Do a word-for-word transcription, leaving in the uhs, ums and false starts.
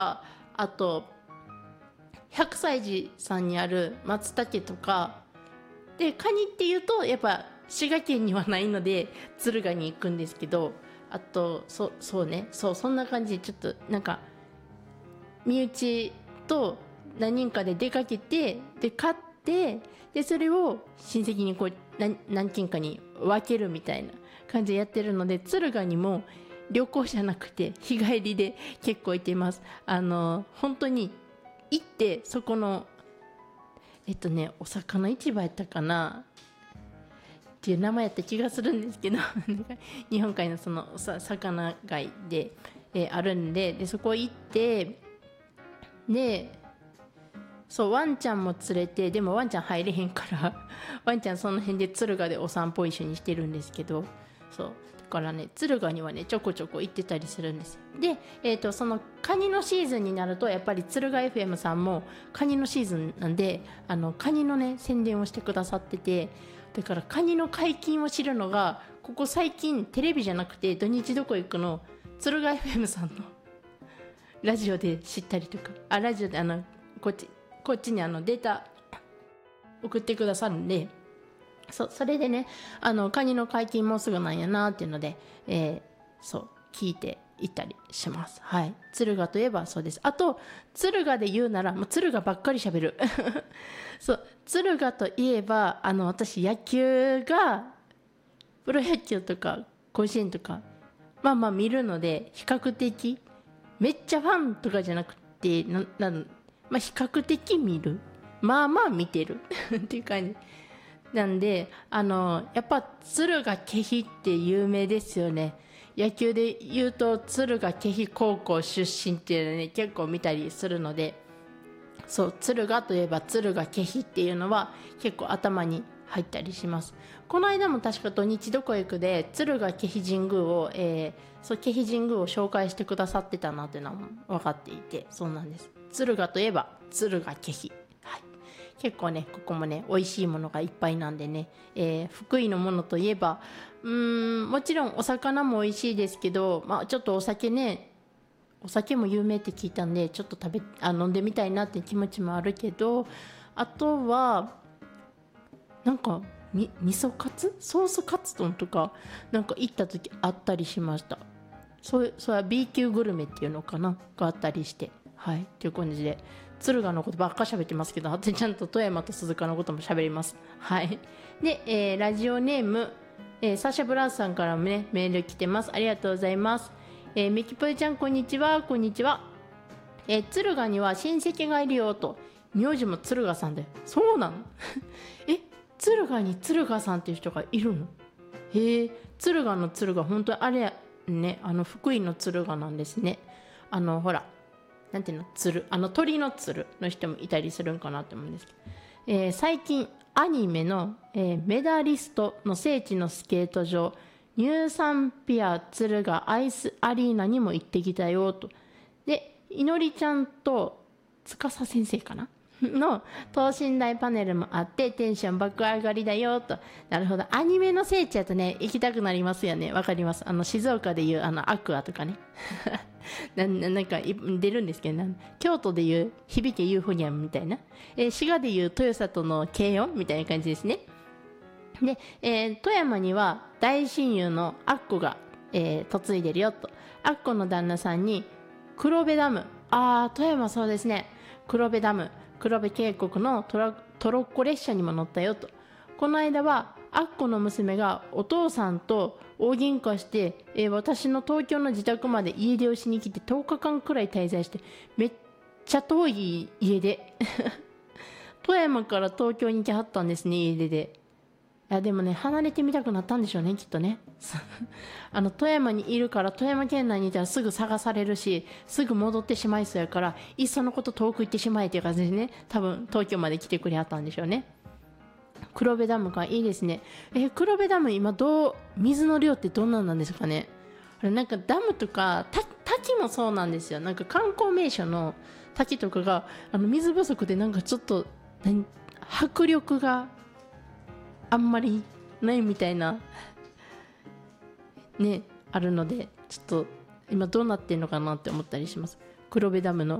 あと百歳寺さんにある松茸とかで、カニっていうとやっぱ滋賀県にはないので敦賀に行くんですけど、あとそそうねそうそんな感じで、ちょっとなんか身内と何人かで出かけて、で買って、でそれを親戚にこう何何軒かに分けるみたいな感じでやってるので、敦賀にも旅行じゃなくて日帰りで結構行ってます。あの本当に行ってそこのえっとねお魚市場やったかなっていう名前やった気がするんですけど日本海のそのさ魚街で、えーあるんで、でそこ行って、でそうワンちゃんも連れて、でもワンちゃん入れへんからワンちゃんその辺で敦賀でお散歩一緒にしてるんですけど、そうだからね敦賀にはねちょこちょこ行ってたりするんですよ。で、えー、とそのカニのシーズンになるとやっぱり敦賀 エフエム さんもカニのシーズンなんで、あのカニのね宣伝をしてくださってて、だからカニの解禁を知るのがここ最近テレビじゃなくて土日どこ行くの敦賀 エフエム さんのラジオで知ったりとか、あラジオであのこっちこっちにあのデータ送ってくださるんで、そそれでねあのカニの解禁もうすぐなんやなっていうので、えー、そう聞いていったりします。はい、敦賀といえばそうです。あと敦賀で言うならもう敦賀ばっかり喋るそう敦賀といえばあの私野球がプロ野球とか甲子園とかまあまあ見るので、比較的めっちゃファンとかじゃなくてななまあ比較的見る、まあまあ見てるっていう感じなんで、あのやっぱ敦賀気比って有名ですよね。野球で言うと敦賀気比高校出身っていうのね結構見たりするので、そう敦賀といえば敦賀気比っていうのは結構頭に入ったりします。この間も確か土日どこ行くで敦賀気比神宮を、えー、そう気比神宮を紹介してくださってたなっていうのも分かっていて、そうなんです。敦賀といえば敦賀気比、はい、結構ねここもね美味しいものがいっぱいなんでね、えー、福井のものといえばうーんもちろんお魚も美味しいですけど、まあ、ちょっとお酒ねお酒も有名って聞いたんでちょっと食べあ飲んでみたいなって気持ちもあるけど、あとはなんかみ味噌カツソースカツ丼とかなんか行った時あったりしました。そうそれは B 級グルメっていうのかながあったりして、はいという感じで敦賀のことばっか喋ってますけど、あとちゃんと富山と鈴鹿のことも喋ります。はいで、えー、ラジオネーム、えー、サーシャブラウスさんからもねメール来てます。ありがとうございます。えー、ミキプイちゃんこんにちは。こんにちは。えー、敦賀には親戚がいるよと。名字も敦賀さんで、そうなのえ敦賀に敦賀さんっていう人がいるの？へえ、敦賀の敦賀本当にあれね、あの福井の敦賀なんですね。あのほらなんていうの鶴、あの鳥の鶴の人もいたりするんかなって思うんですけど、えー、最近アニメの、えー、メダリストの聖地のスケート場ニューサンピア敦賀アイスアリーナにも行ってきたよと。でいのりちゃんと司先生かなの等身大パネルもあってテンション爆上がりだよと。なるほど、アニメの聖地やとね行きたくなりますよね。わかります。あの静岡でいうあのアクアとかねな, なんか出るんですけど、京都でいう響けユーフォニアムみたいな、えー、滋賀でいう豊里の軽音みたいな感じですね。で、えー、富山には大親友のアッコが、えー、嫁いでるよと。アッコの旦那さんに黒部ダム、あー富山そうですね、黒部ダム黒部渓谷のトラトロッコ列車にも乗ったよと。この間はアッコの娘がお父さんと大喧嘩して、えー、私の東京の自宅まで家出をしに来てとおかかんくらい滞在して、めっちゃ遠い家で富山から東京に来はったんですね、家出で。いやでもね離れてみたくなったんでしょうねきっとねあの富山にいるから富山県内にいたらすぐ探されるしすぐ戻ってしまいそうやから、いっそのこと遠く行ってしまえっていう感じでね多分東京まで来てくれはったんでしょうね。黒部ダムかいいですね。えー、黒部ダム今どう水の量ってどんなんなんですかね。あれなんかダムとか滝もそうなんですよ。なんか観光名所の滝とかがあの水不足でなんかちょっと何迫力があんまりないみたいなねあるので、ちょっと今どうなってんのかなって思ったりします。 黒部ダムの